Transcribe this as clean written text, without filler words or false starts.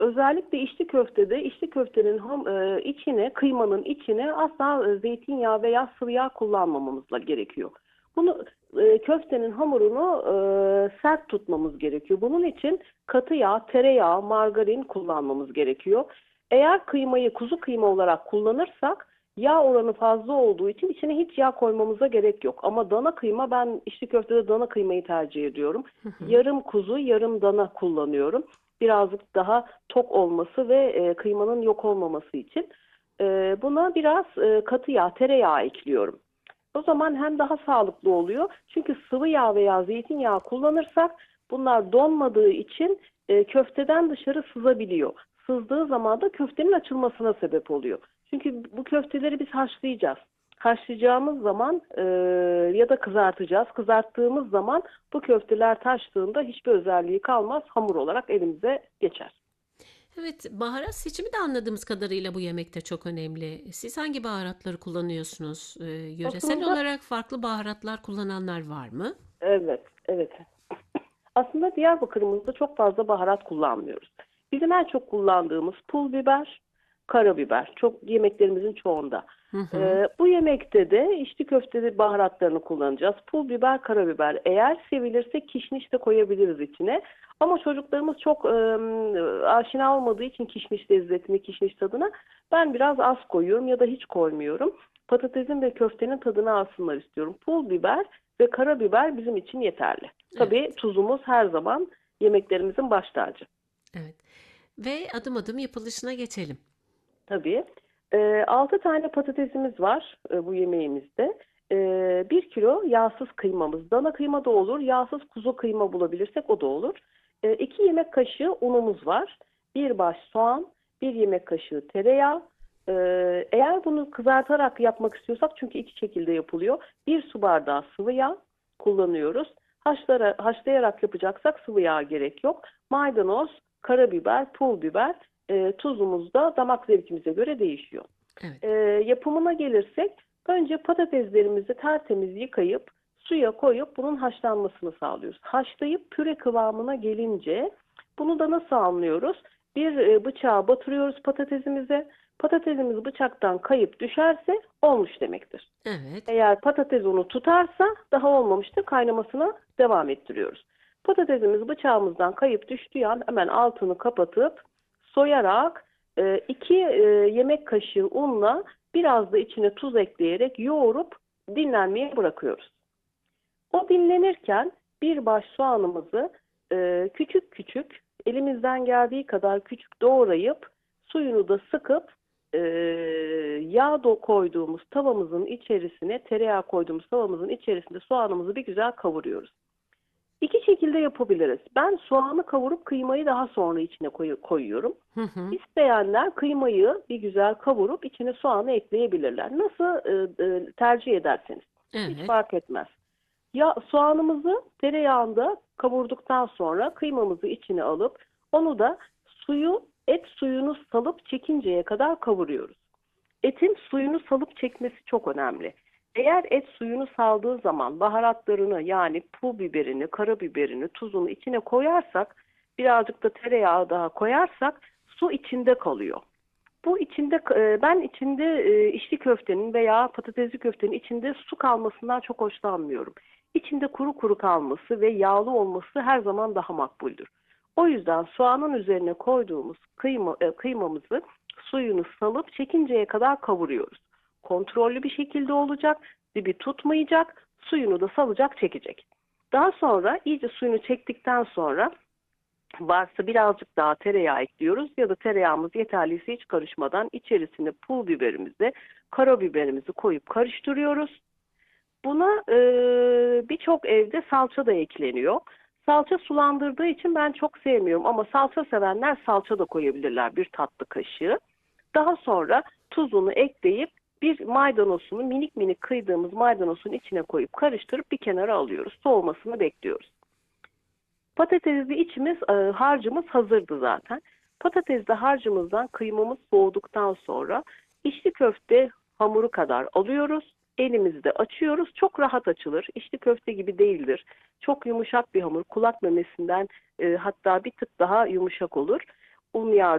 Özellikle içli köftede içli köftenin içine, kıymanın içine asla zeytinyağı veya sıvı yağ kullanmamamız gerekiyor. Bunu köftenin hamurunu sert tutmamız gerekiyor. Bunun için katı yağ, tereyağı, margarin kullanmamız gerekiyor. Eğer kıymayı kuzu kıyma olarak kullanırsak yağ oranı fazla olduğu için içine hiç yağ koymamıza gerek yok. Ama dana kıyma, ben içli köftede dana kıymayı tercih ediyorum. Hı hı. Yarım kuzu, yarım dana kullanıyorum. Birazcık daha tok olması ve kıymanın yok olmaması için. Buna biraz katı yağ, tereyağı ekliyorum. O zaman hem daha sağlıklı oluyor. Çünkü sıvı yağ veya zeytinyağı kullanırsak bunlar donmadığı için köfteden dışarı sızabiliyor. Sızdığı zaman da köftenin açılmasına sebep oluyor. Çünkü bu köfteleri biz haşlayacağız. Haşlayacağımız zaman ya da kızartacağız. Kızarttığımız zaman bu köfteler taştığında hiçbir özelliği kalmaz. Hamur olarak elimize geçer. Evet, baharat seçimi de anladığımız kadarıyla bu yemekte çok önemli. Siz hangi baharatları kullanıyorsunuz? Yöresel Aslında olarak farklı baharatlar kullananlar var mı? evet, evet. Aslında Diyarbakır'ımızda çok fazla baharat kullanmıyoruz. Bizim en çok kullandığımız pul biber, karabiber. Çok yemeklerimizin çoğunda. Hı hı. Bu yemekte de içli köftede baharatlarını kullanacağız. Pul biber, karabiber. Eğer sevilirse kişniş de koyabiliriz içine. Ama çocuklarımız çok aşina olmadığı için kişniş lezzetine, kişniş tadına ben biraz az koyuyorum ya da hiç koymuyorum. Patatesin ve köftenin tadını alsınlar istiyorum. Pul biber ve karabiber bizim için yeterli. Evet, Tabii tuzumuz her zaman yemeklerimizin baş tacı. evet. Ve adım adım yapılışına geçelim. Tabii. 6 tane patatesimiz var bu yemeğimizde. 1 kilo yağsız kıymamız. Dana kıyma da olur. Yağsız kuzu kıyma bulabilirsek o da olur. 2 yemek kaşığı unumuz var. Bir baş soğan, bir yemek kaşığı tereyağı. Eğer bunu kızartarak yapmak istiyorsak, çünkü iki şekilde yapılıyor. Bir su bardağı sıvı yağ kullanıyoruz. Haşlayarak yapacaksak sıvı yağ gerek yok. Maydanoz, karabiber, pul biber, tuzumuz da damak zevkimize göre değişiyor. Evet. E, Yapımına gelirsek, önce patateslerimizi tertemiz yıkayıp suya koyup bunun haşlanmasını sağlıyoruz. Haşlayıp püre kıvamına gelince bunu da nasıl anlıyoruz? Bir bıçağa batırıyoruz patatesimize. Patatesimiz bıçaktan kayıp düşerse olmuş demektir. Evet. Eğer patates onu tutarsa daha olmamıştır. Kaynamasına devam ettiriyoruz. Patatesimiz bıçağımızdan kayıp düştüğü an hemen altını kapatıp soyarak 2 yemek kaşığı unla biraz da içine tuz ekleyerek yoğurup dinlenmeye bırakıyoruz. O dinlenirken bir baş soğanımızı küçük küçük, elimizden geldiği kadar küçük doğrayıp suyunu da sıkıp e, yağ koyduğumuz tavamızın içerisine, tereyağı koyduğumuz tavamızın içerisinde soğanımızı bir güzel kavuruyoruz. İki şekilde yapabiliriz. Ben soğanı kavurup kıymayı daha sonra içine koyuyorum. Hı hı. İsteyenler kıymayı bir güzel kavurup içine soğanı ekleyebilirler. Nasıl tercih ederseniz. Hiç Evet. fark etmez. Ya soğanımızı tereyağında kavurduktan sonra kıymamızı içine alıp onu da et suyunu salıp çekinceye kadar kavuruyoruz. Etin suyunu salıp çekmesi çok önemli. Eğer et suyunu saldığı zaman baharatlarını, yani pul biberini, karabiberini, tuzunu içine koyarsak, birazcık da tereyağı daha koyarsak su içinde kalıyor. Ben içinde içli köftenin veya patatesli köftenin içinde su kalmasından çok hoşlanmıyorum. İçinde kuru kuru kalması ve yağlı olması her zaman daha makbuldür. O yüzden soğanın üzerine koyduğumuz kıymamızı suyunu salıp çekinceye kadar kavuruyoruz. Kontrollü bir şekilde olacak, dibi tutmayacak, suyunu da salacak, çekecek. Daha sonra iyice suyunu çektikten sonra varsa birazcık daha tereyağı ekliyoruz ya da tereyağımız yeterliyse hiç karışmadan içerisine pul biberimizi, karabiberimizi koyup karıştırıyoruz. Buna birçok evde salça da ekleniyor. Salça sulandırdığı için ben çok sevmiyorum ama salça sevenler salça da koyabilirler, bir tatlı kaşığı. Daha sonra tuzunu ekleyip bir maydanozunu, minik minik kıydığımız maydanozun içine koyup karıştırıp bir kenara alıyoruz. Soğumasını bekliyoruz. Patatesli harcımız hazırdı zaten. Patatesli harcımızdan kıymamız soğuduktan sonra içli köfte hamuru kadar alıyoruz. Elimizde açıyoruz. Çok rahat açılır. İçli köfte gibi değildir. Çok yumuşak bir hamur. Kulak memesinden hatta bir tık daha yumuşak olur. un